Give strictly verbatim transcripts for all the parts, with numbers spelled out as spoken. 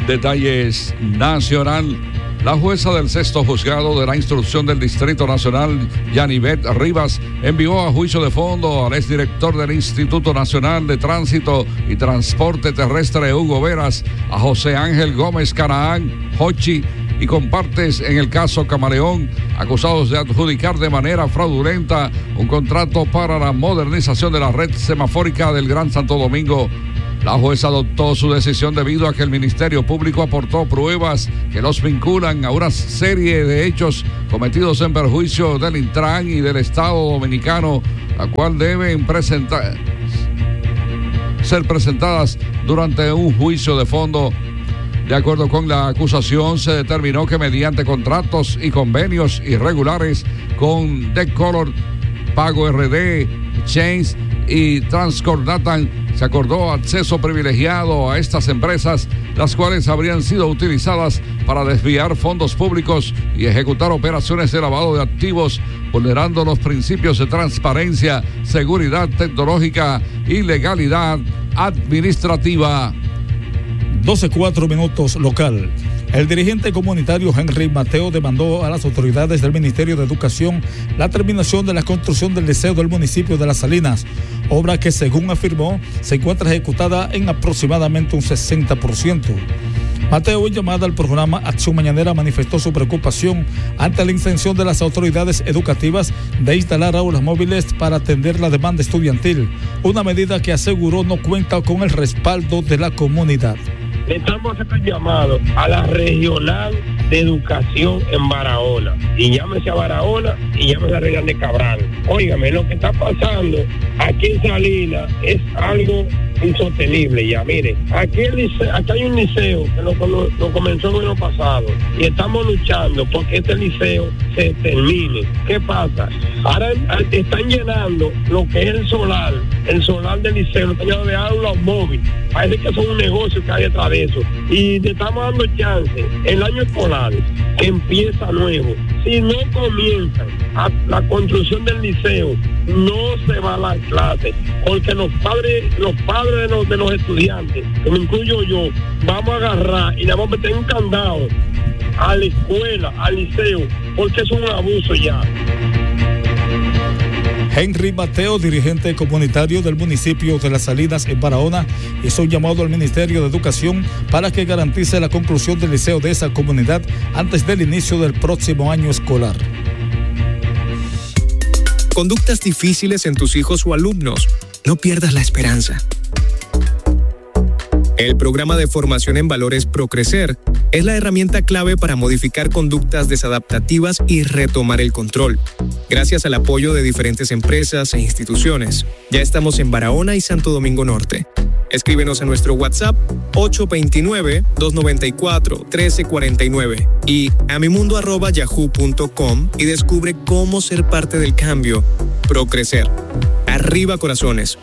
Detalles nacional. La jueza del sexto juzgado de la instrucción del Distrito Nacional, Yanivet Rivas, envió a juicio de fondo al exdirector del Instituto Nacional de Tránsito y Transporte Terrestre, Hugo Veras, a José Ángel Gómez Canaán, Hochi, y compartes en el caso Camaleón, acusados de adjudicar de manera fraudulenta un contrato para la modernización de la red semafórica del Gran Santo Domingo. La jueza adoptó su decisión debido a que el Ministerio Público aportó pruebas que los vinculan a una serie de hechos cometidos en perjuicio del Intran y del Estado Dominicano, la cual deben presentar, ser presentadas durante un juicio de fondo. De acuerdo con la acusación, se determinó que mediante contratos y convenios irregulares con Decolor, Pago R D, Chains y Transcordatan, se acordó acceso privilegiado a estas empresas, las cuales habrían sido utilizadas para desviar fondos públicos y ejecutar operaciones de lavado de activos, vulnerando los principios de transparencia, seguridad tecnológica y legalidad administrativa. doce cuatro minutos local. El dirigente comunitario Henry Mateo demandó a las autoridades del Ministerio de Educación la terminación de la construcción del liceo del municipio de Las Salinas, obra que, según afirmó, se encuentra ejecutada en aproximadamente un sesenta por ciento. Mateo, en llamada al programa Acción Mañanera, manifestó su preocupación ante la intención de las autoridades educativas de instalar aulas móviles para atender la demanda estudiantil, una medida que aseguró no cuenta con el respaldo de la comunidad. Le estamos haciendo un llamado a la regional de educación en Barahona, y llámese a Barahona y llámese a Regional de Cabral. Óigame, lo que está pasando aquí en Salinas es algo insostenible ya. Mire, aquí, el liceo, aquí hay un liceo que lo, lo, lo comenzó el año pasado y estamos luchando porque este liceo se termine. ¿Qué pasa? Ahora están llenando lo que es el solar, el solar del liceo, lo están llenando de aulas móviles. Parece que son un negocio que hay detrás de eso. Y le estamos dando chance, el año escolar que empieza nuevo, si no comienzan a la construcción del liceo, no se va a la clase, porque los padres, los padres de los, de los estudiantes, que me incluyo yo, vamos a agarrar y le vamos a meter un candado a la escuela, al liceo, porque es un abuso ya. Henry Mateo, dirigente comunitario del municipio de Las Salinas en Barahona, hizo un llamado al Ministerio de Educación para que garantice la conclusión del liceo de esa comunidad antes del inicio del próximo año escolar. Conductas difíciles en tus hijos o alumnos. No pierdas la esperanza. El programa de formación en valores ProCrecer es la herramienta clave para modificar conductas desadaptativas y retomar el control. Gracias al apoyo de diferentes empresas e instituciones, ya estamos en Barahona y Santo Domingo Norte. Escríbenos a nuestro WhatsApp ocho dos nueve, dos nueve cuatro, uno tres cuatro nueve y a mimundo arroba yahoo punto com y descubre cómo ser parte del cambio. ProCrecer. Arriba corazones.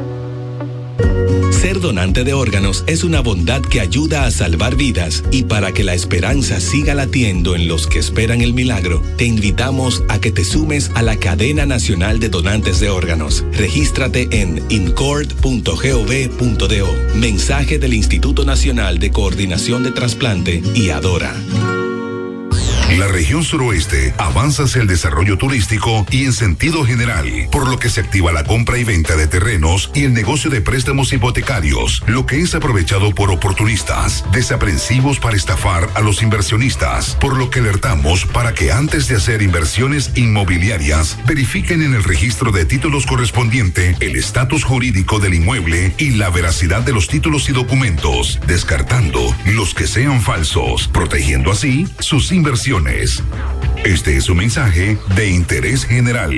Ser donante de órganos es una bondad que ayuda a salvar vidas, y para que la esperanza siga latiendo en los que esperan el milagro, te invitamos a que te sumes a la Cadena Nacional de Donantes de Órganos. Regístrate en incord punto gov punto do. Mensaje del Instituto Nacional de Coordinación de Trasplante y Adora. La región suroeste avanza hacia el desarrollo turístico y en sentido general, por lo que se activa la compra y venta de terrenos y el negocio de préstamos hipotecarios, lo que es aprovechado por oportunistas, desaprensivos para estafar a los inversionistas, por lo que alertamos para que antes de hacer inversiones inmobiliarias, verifiquen en el registro de títulos correspondiente el estatus jurídico del inmueble y la veracidad de los títulos y documentos, descartando los que sean falsos, protegiendo así sus inversiones. Este es un mensaje de interés general.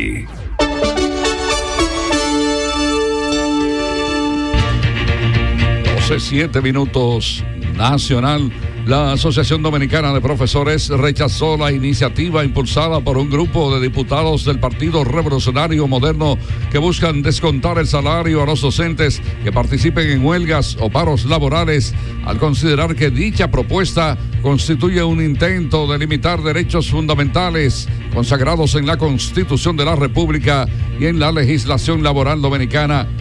doce siete minutos nacional. La Asociación Dominicana de Profesores rechazó la iniciativa impulsada por un grupo de diputados del Partido Revolucionario Moderno que buscan descontar el salario a los docentes que participen en huelgas o paros laborales, al considerar que dicha propuesta constituye un intento de limitar derechos fundamentales consagrados en la Constitución de la República y en la legislación laboral dominicana.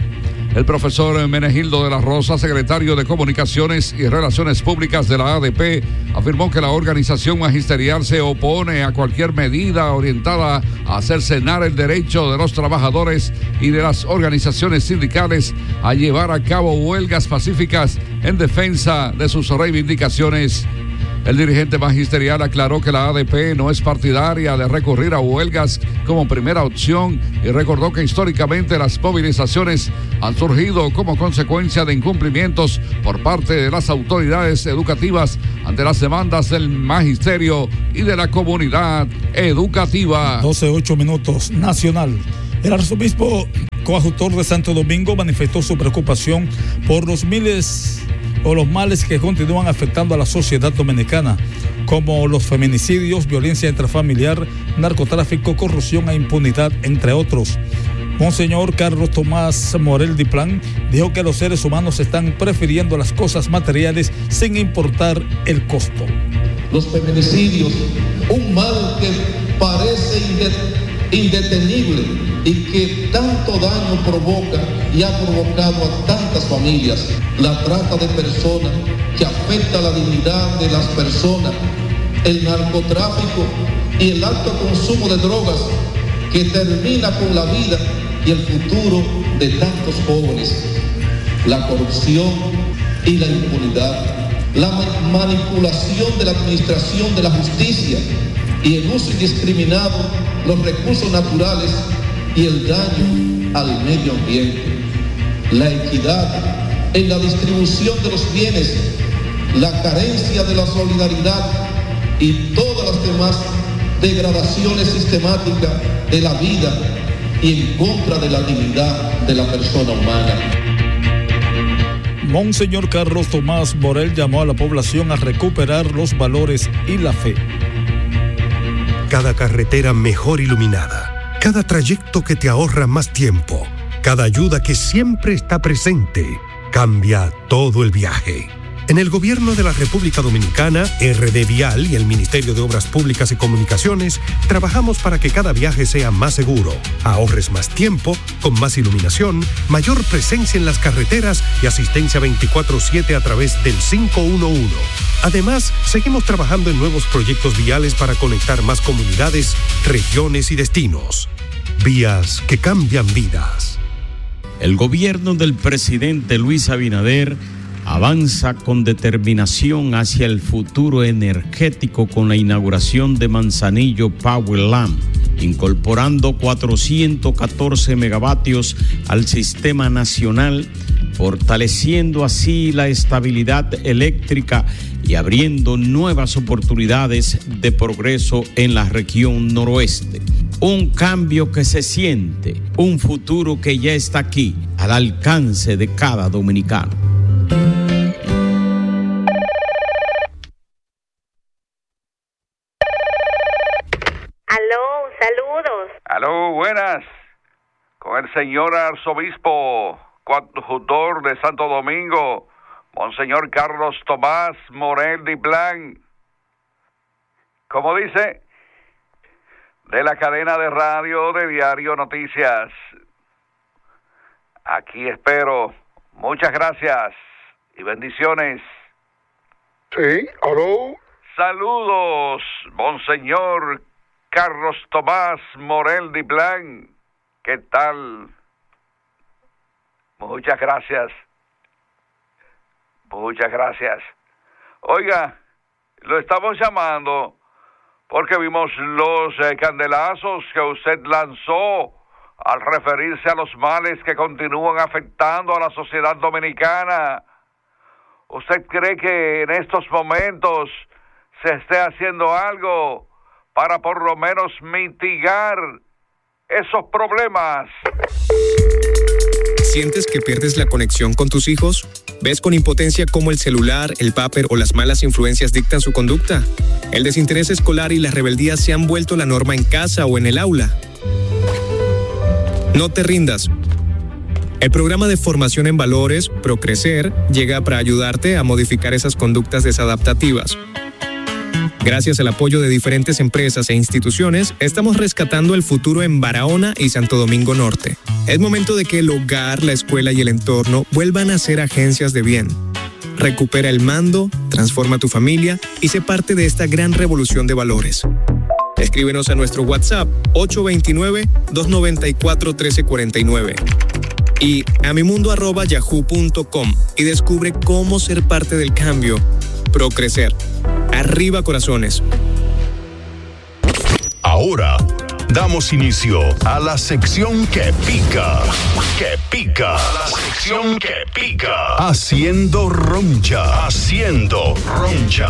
El profesor Menegildo de la Rosa, secretario de Comunicaciones y Relaciones Públicas de la A D P, afirmó que la organización magisterial se opone a cualquier medida orientada a cercenar el derecho de los trabajadores y de las organizaciones sindicales a llevar a cabo huelgas pacíficas en defensa de sus reivindicaciones. El dirigente magisterial aclaró que la A D P no es partidaria de recurrir a huelgas como primera opción y recordó que históricamente las movilizaciones han surgido como consecuencia de incumplimientos por parte de las autoridades educativas ante las demandas del magisterio y de la comunidad educativa. doce ocho minutos, nacional. El arzobispo coadjutor de Santo Domingo manifestó su preocupación por los miles o los males que continúan afectando a la sociedad dominicana, como los feminicidios, violencia intrafamiliar, narcotráfico, corrupción e impunidad, entre otros. Monseñor Carlos Tomás Morel Diplán dijo que los seres humanos están prefiriendo las cosas materiales sin importar el costo. Los feminicidios, un mal que parece indetenible y que tanto daño provoca y ha provocado a tantas familias. La trata de personas que afecta la dignidad de las personas, el narcotráfico y el alto consumo de drogas que termina con la vida y el futuro de tantos jóvenes, la corrupción y la impunidad, la manipulación de la administración de la justicia y el uso indiscriminado de los recursos naturales y el daño al medio ambiente, la equidad en la distribución de los bienes, la carencia de la solidaridad y todas las demás degradaciones sistemáticas de la vida y en contra de la dignidad de la persona humana. Monseñor Carlos Tomás Morel llamó a la población a recuperar los valores y la fe. Cada carretera mejor iluminada, cada trayecto que te ahorra más tiempo, cada ayuda que siempre está presente, cambia todo el viaje. En el Gobierno de la República Dominicana, R D Vial y el Ministerio de Obras Públicas y Comunicaciones trabajamos para que cada viaje sea más seguro, ahorres más tiempo, con más iluminación, mayor presencia en las carreteras y asistencia veinticuatro siete a través del cinco uno uno. Además, seguimos trabajando en nuevos proyectos viales para conectar más comunidades, regiones y destinos. Vías que cambian vidas. El gobierno del presidente Luis Abinader avanza con determinación hacia el futuro energético con la inauguración de Manzanillo Powerland, incorporando cuatrocientos catorce megavatios al sistema nacional, fortaleciendo así la estabilidad eléctrica y abriendo nuevas oportunidades de progreso en la región noroeste. Un cambio que se siente, un futuro que ya está aquí, al alcance de cada dominicano. Aló, saludos. Aló, buenas. Con el señor arzobispo coadjutor de Santo Domingo, Monseñor Carlos Tomás Morel Diplán. ¿Cómo dice? De la cadena de radio de Diario Noticias. Aquí espero. Muchas gracias y bendiciones. Sí, aló. Saludos, Monseñor Carlos Tomás Morel Diplán. ¿Qué tal? Muchas gracias. Muchas gracias. Oiga, lo estamos llamando porque vimos los eh, candelazos que usted lanzó al referirse a los males que continúan afectando a la sociedad dominicana. ¿Usted cree que en estos momentos se esté haciendo algo para por lo menos mitigar esos problemas? ¿Sientes que pierdes la conexión con tus hijos? ¿Ves con impotencia cómo el celular, el vapor o las malas influencias dictan su conducta? El desinterés escolar y la rebeldía se han vuelto la norma en casa o en el aula. No te rindas. El programa de formación en valores, Procrecer, llega para ayudarte a modificar esas conductas desadaptativas. Gracias al apoyo de diferentes empresas e instituciones, estamos rescatando el futuro en Barahona y Santo Domingo Norte. Es momento de que el hogar, la escuela y el entorno vuelvan a ser agencias de bien. Recupera el mando, transforma tu familia y sé parte de esta gran revolución de valores. Escríbenos a nuestro WhatsApp ocho dos nueve, dos nueve cuatro, uno tres cuatro nueve y a mimundo arroba yahoo punto com y descubre cómo ser parte del cambio. Procrecer. Arriba corazones. Ahora damos inicio a la sección que pica, que pica, la sección que pica, haciendo roncha, haciendo roncha.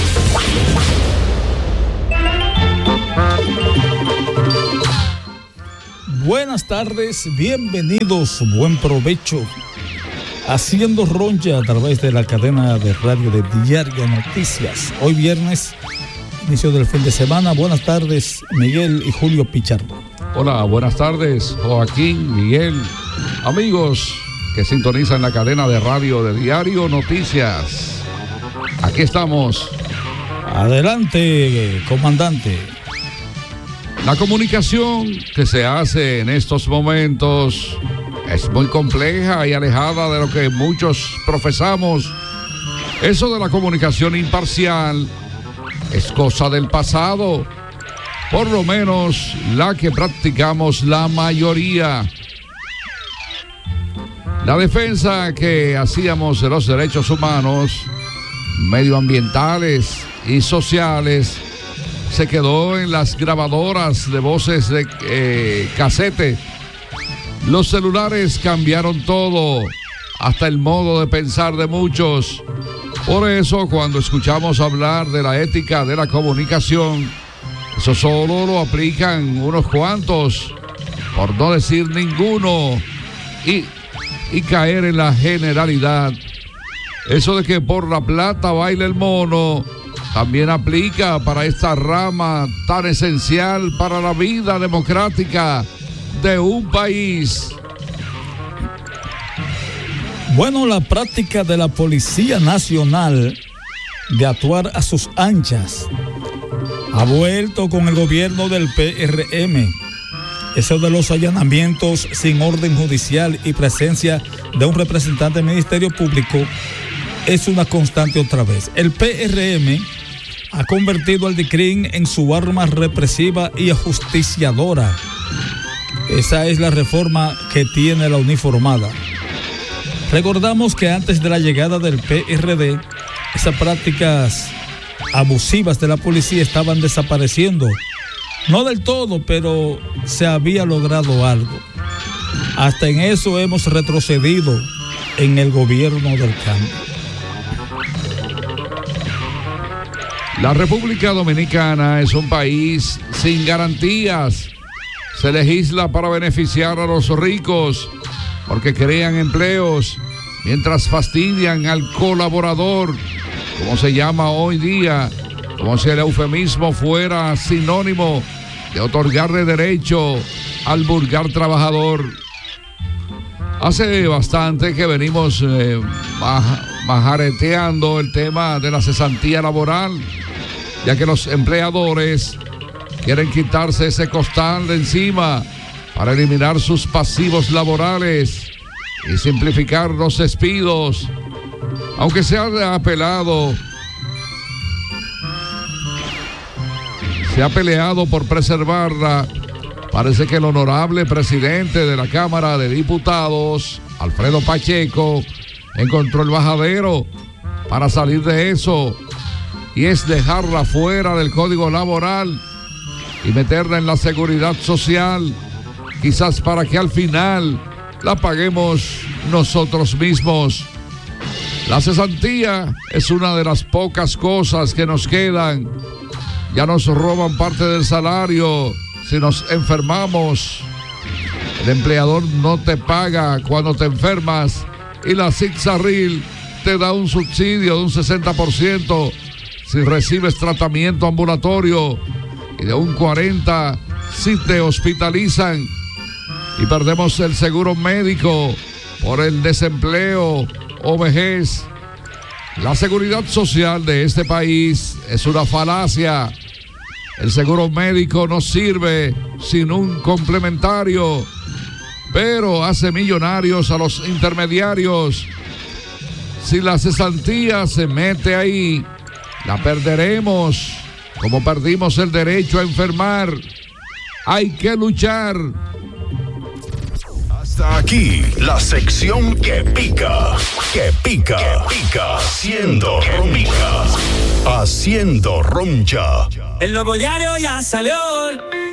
Buenas tardes, bienvenidos, buen provecho. Haciendo roncha a través de la cadena de radio de Diario Noticias. Hoy viernes, inicio del fin de semana. Buenas tardes, Miguel y Julio Pichardo. Hola, buenas tardes, Joaquín, Miguel, amigos que sintonizan la cadena de radio de Diario Noticias. Aquí estamos. Adelante, comandante. La comunicación que se hace en estos momentos es muy compleja y alejada de lo que muchos profesamos. Eso de la comunicación imparcial es cosa del pasado, por lo menos la que practicamos la mayoría. La defensa que hacíamos de los derechos humanos, medioambientales y sociales se quedó en las grabadoras de voces de eh, casete. Los celulares cambiaron todo, hasta el modo de pensar de muchos. Por eso, cuando escuchamos hablar de la ética de la comunicación, eso solo lo aplican unos cuantos, por no decir ninguno, y, y caer en la generalidad. Eso de que por la plata baila el mono, también aplica para esta rama tan esencial para la vida democrática de un país. Bueno, la práctica de la Policía Nacional de actuar a sus anchas ha vuelto con el gobierno del P R M. Eso de los allanamientos sin orden judicial y presencia de un representante del Ministerio Público es una constante otra vez. El P R M ha convertido al D I C R I N en su arma represiva y ajusticiadora. Esa es la reforma que tiene la uniformada. Recordamos que antes de la llegada del P R D, esas prácticas abusivas de la policía estaban desapareciendo. No del todo, pero se había logrado algo. Hasta en eso hemos retrocedido en el gobierno del cambio. La República Dominicana es un país sin garantías. Se legisla para beneficiar a los ricos porque crean empleos, mientras fastidian al colaborador, como se llama hoy día, como si el eufemismo fuera sinónimo de otorgarle derecho al vulgar trabajador. Hace bastante que venimos eh, maj- majareteando el tema de la cesantía laboral, ya que los empleadores quieren quitarse ese costal de encima para eliminar sus pasivos laborales y simplificar los despidos. Aunque se ha apelado, se ha peleado por preservarla, parece que el honorable presidente de la Cámara de Diputados, Alfredo Pacheco, encontró el bajadero para salir de eso, y es dejarla fuera del Código Laboral y meterla en la Seguridad Social, quizás para que al final la paguemos nosotros mismos. La cesantía es una de las pocas cosas que nos quedan. Ya nos roban parte del salario si nos enfermamos. El empleador no te paga cuando te enfermas y la Zixarril te da un subsidio de un sesenta por ciento si recibes tratamiento ambulatorio y de un cuarenta por ciento si te hospitalizan. Y perdemos el seguro médico por el desempleo o vejez. La seguridad social de este país es una falacia. El seguro médico no sirve sin un complementario, pero hace millonarios a los intermediarios. Si la cesantía se mete ahí, la perderemos, como perdimos el derecho a enfermar. Hay que luchar. Hasta aquí la sección que pica, que pica, que pica, haciendo roncha, haciendo roncha. El nuevo diario ya salió.